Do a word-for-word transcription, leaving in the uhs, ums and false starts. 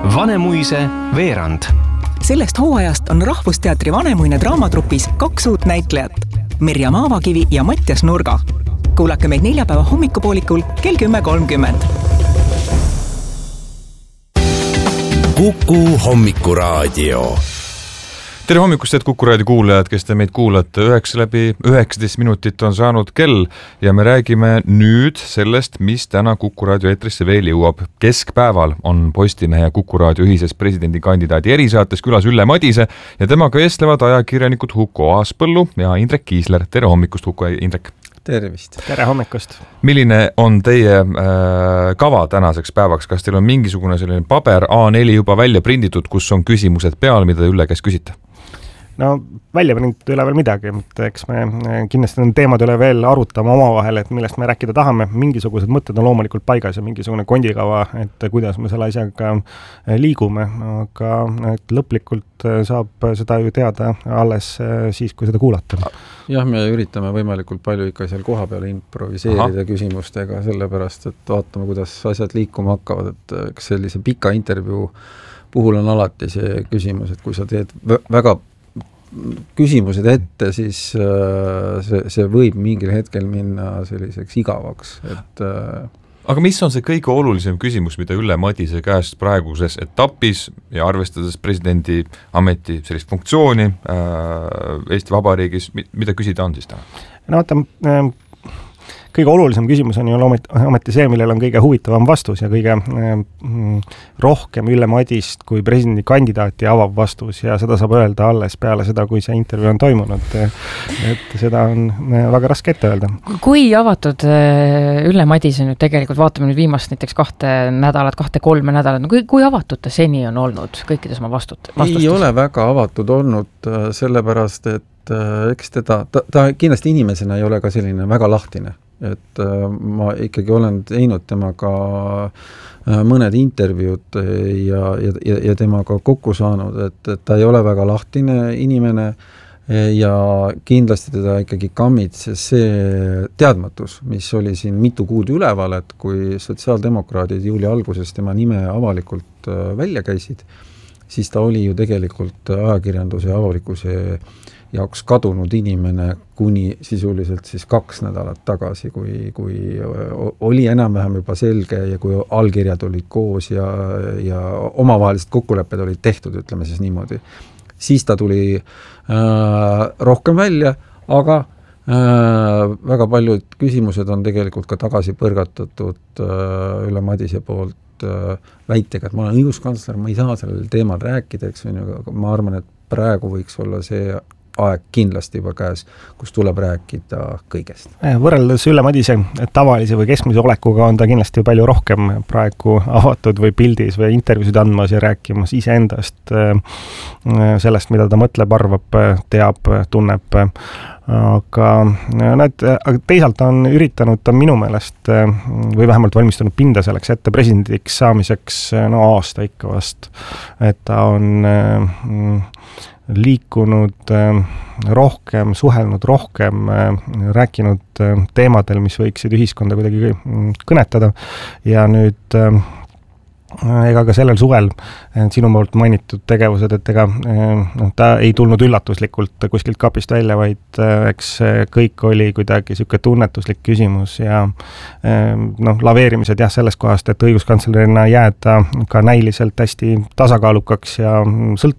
Vanemuise veerand. Sellest hooajast on Rahvusteatri Vanemuine draamatrupis kaks uut näitlejat, Mirjam Aavakivi ja Mattias Nurga. Kuulake meid neljapäeva hommikupoolikul kell kümme kolmkümmend. Kuku hommikuraadio. Tere hommikust, et Kuku raadio kuulajad, kes te meid kuulate. Üheksa läbi üheksateist minutit on saanud kell ja me räägime nüüd sellest, mis täna Kuku raadio eetrisse veel jõuab. Keskpäeval on Postimehe ja Kuku raadio ühises presidendikandidaadi erisaates külas Ülle Madise ja temaga vestlevad ajakirjanikud Huko Aaspõllu ja Indrek Kiisler. Tere hommikust, Huko ja Indrek. Tervist. Tere hommikust. Milline on teie äh, kava tänaseks päevaks? Kas teil on mingisugune selline paber A neli juba välja prinditud, kus on küsimused peal, mida te Ülle käest küsite? No välja prinditud üle veel midagi, eks me kindlasti on teemad üle veel arutama omavahel, et millest me rääkida tahame. Mingisugused mõtted on loomulikult paigas ja mingisugune kondikava, et kuidas me selle asjaga liigume, aga et lõplikult saab seda ju teada alles siis, kui seda kuulata. Jah, me üritame võimalikult palju ikka seal koha peal improviseerida Aha. küsimustega, sellepärast, et vaatame, kuidas asjad liikuma hakkavad, et kas sellise pika intervjuu puhul on alati see küsimus, et kui sa teed väga küsimused ette, siis see, see võib mingil hetkel minna selliseks igavaks. Et, aga mis on see kõige olulisem küsimus, mida Ülle Madise käest praeguses etapis ja arvestades presidendi ameti sellist funktsiooni Eesti Vabariigis, mida küsida on siis täna? No vaata, kõige olulisem küsimus on ju ometi see, millel on kõige huvitavam vastus ja kõige mm, rohkem Ülle Madist kui presidendi kandidaati avav vastus ja seda saab öelda alles peale seda, kui see intervjuu on toimunud. Et seda on väga raske ette öelda. Kui avatud Ülle Madis on nüüd tegelikult, vaatame nüüd viimast näiteks kahte nädalat, kahte kolme nädalat, no kui, kui avatud ta seni on olnud kõikides oma vastut, vastustes? Ei ole väga avatud olnud sellepärast, et eks teda, ta, ta kindlasti inimesena ei ole ka selline väga lahtine. Et ma ikkagi olen teinud temaga mõned intervjuud ja, ja, ja temaga kokku saanud, et, et ta ei ole väga lahtine inimene ja kindlasti teda ikkagi kammitses see teadmatus, mis oli siin mitu kuud üleval, et kui sotsiaaldemokraadid juuli alguses tema nime avalikult välja käisid, siis ta oli ju tegelikult ajakirjanduse ja avalikkuse jaoks kadunud inimene kuni sisuliselt siis kaks nädalat tagasi, kui, kui oli enam-vähem juba selge ja kui allkirjad olid koos ja, ja omavahelised kokkulepped olid tehtud, ütleme siis niimoodi. Siis ta tuli äh, rohkem välja, aga äh, väga paljud küsimused on tegelikult ka tagasi põrgatatud äh, Ülle Madise poolt äh, väitega, et ma olen õiguskantsler, ma ei saa sellel teemal rääkida, eks on ju, aga ma arvan, et praegu võiks olla see aeg kindlasti juba käes, kus tuleb rääkida kõigest. Võrreldes Ülle Madise tavalise või keskmise olekuga on ta kindlasti palju rohkem praegu avatud või pildis või intervjuusid andmas ja rääkimas iseendast, sellest, mida ta mõtleb, arvab, teab, tunneb. Aga, näed, aga teisalt on üritanud ta minu meelest või vähemalt valmistunud pinda selleks ette presidendiks saamiseks no aasta ikka vast, et ta on mm, liikunud rohkem, suhelnud rohkem, rääkinud teemadel, mis võiksid ühiskonda kuidagi kõnetada ja nüüd ega ka sellel suvel sinu poolt mainitud tegevused, et ega no, ta ei tulnud üllatuslikult kuskilt kapist välja, vaid eks kõik oli kuidagi siuke tunnetuslik küsimus ja noh, laveerimised jah, sellest kohast, et õiguskantslerina jääda ka näiliselt hästi tasakaalukaks ja sõltumatuks